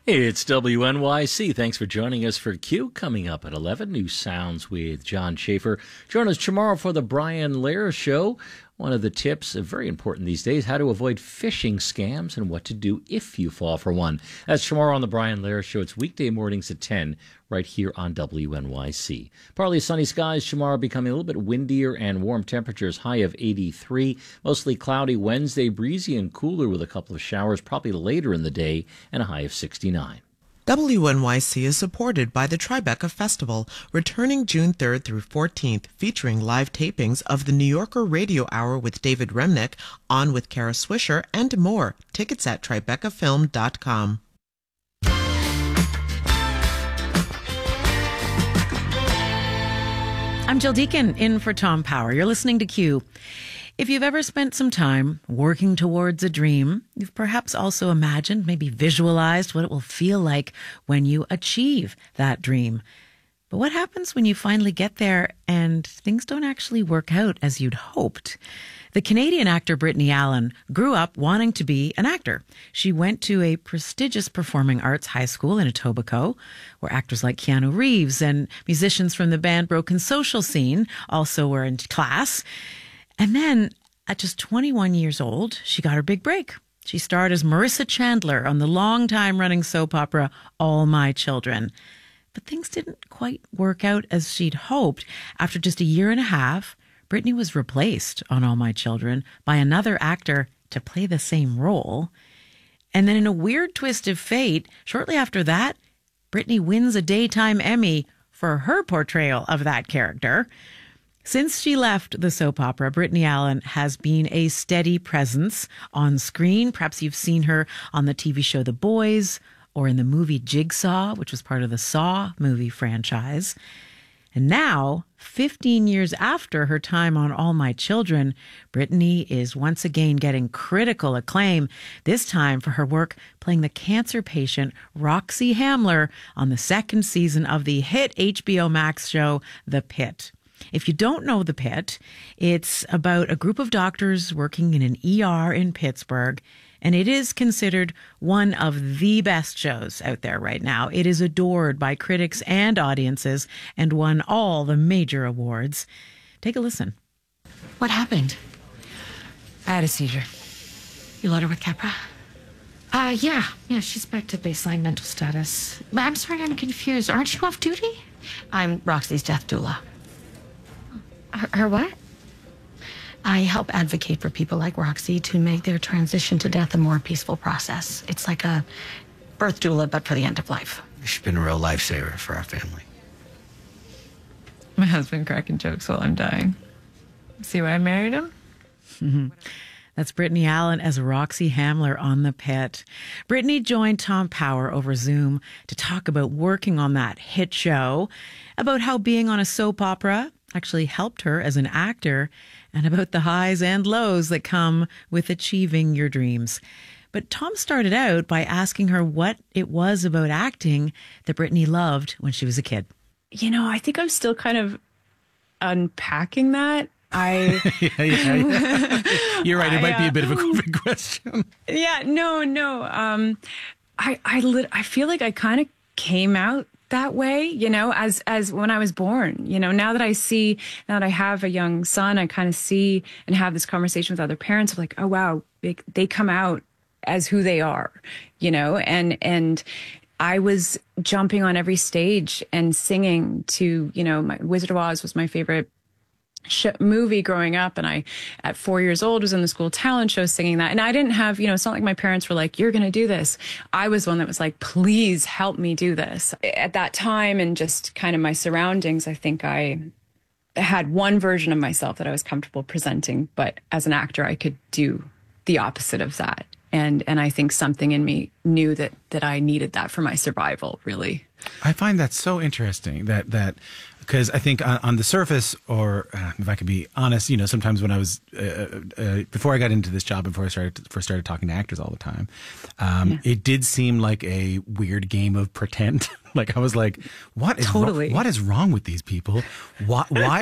It's WNYC. Thanks for joining us for Q. Coming up at 11, New Sounds with John Schaefer. Join us tomorrow for the Brian Lehrer Show. One of the tips, very important these days, how to avoid phishing scams and what to do if you fall for one. That's tomorrow on the Brian Lehrer Show. It's weekday mornings at 10 right here on WNYC. Partly sunny skies tomorrow, becoming a little bit windier and warm temperatures, high of 83. Mostly cloudy Wednesday, breezy and cooler with a couple of showers probably later in the day and a high of 69. WNYC is supported by the Tribeca Festival, returning June 3rd through 14th, featuring live tapings of the New Yorker Radio Hour with David Remnick, On with Kara Swisher, and more. Tickets at tribecafilm.com. I'm Jill Deacon, in for Tom Power. You're listening to Q. If you've ever spent some time working towards a dream, you've perhaps also imagined, maybe visualized what it will feel like when you achieve that dream. But what happens when you finally get there and things don't actually work out as you'd hoped? The Canadian actor Brittany Allen grew up wanting to be an actor. She went to a prestigious performing arts high school in Etobicoke, where actors like Keanu Reeves and musicians from the band Broken Social Scene also were in class. And then, at just 21 years old, she got her big break. She starred as Marissa Chandler on the long-time-running soap opera All My Children. But things didn't quite work out as she'd hoped. After just a year and a half, Brittany was replaced on All My Children by another actor to play the same role. And then in a weird twist of fate, shortly after that, Brittany wins a Daytime Emmy for her portrayal of that character. Since she left the soap opera, Brittany Allen has been a steady presence on screen. Perhaps you've seen her on the TV show The Boys or in the movie Jigsaw, which was part of the Saw movie franchise. And now, 15 years after her time on All My Children, Brittany is once again getting critical acclaim, this time for her work playing the cancer patient Roxy Hamler on the second season of the hit HBO Max show The Pit. If you don't know The Pit, it's about a group of doctors working in an ER in Pittsburgh, and it is considered one of the best shows out there right now. It is adored by critics and audiences and won all the major awards. Take a listen. What happened? I had a seizure. You loaded with Keppra? Yeah, she's back to baseline mental status. But I'm sorry, I'm confused. Aren't you off duty? I'm Roxy's death doula. Her what? I help advocate for people like Roxy to make their transition to death a more peaceful process. It's like a birth doula, but for the end of life. She's been a real lifesaver for our family. My husband cracking jokes while I'm dying. See why I married him? Mm-hmm. That's Brittany Allen as Roxy Hamler on The Pit. Brittany joined Tom Power over Zoom to talk about working on that hit show, about how being on a soap opera actually helped her as an actor, and about the highs and lows that come with achieving your dreams. But Tom started out by asking her what it was about acting that Brittany loved when she was a kid. You know, I think I'm still kind of unpacking that. Yeah. You're right. It might be a bit of a quick question. Yeah, no. I feel like I kind of came out that way, you know, as when I was born. You know, now that I have a young son, I kind of see and have this conversation with other parents of like, oh wow, they come out as who they are, you know, and I was jumping on every stage and singing to, you know, my Wizard of Oz was my favorite movie growing up, and I at 4 years old was in the school talent show singing that, and I didn't have, you know, it's not like my parents were like, you're gonna do this. I was one that was like, please help me do this. At that time, and just kind of my surroundings, I think I had one version of myself that I was comfortable presenting, but as an actor I could do the opposite of that, and I think something in me knew that I needed that for my survival, really. I find that so interesting that because I think on the surface, or if I could be honest, you know, sometimes when I was before I got into this job, before I first started talking to actors all the time, it did seem like a weird game of pretend. Like I was like, what is wrong with these people? Why